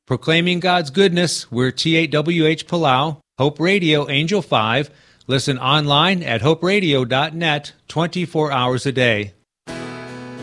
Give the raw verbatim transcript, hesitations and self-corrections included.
Proclaiming God's goodness, we're T eight W H Palau, Hope Radio Angel five. Listen online at hope radio dot net twenty-four hours a day.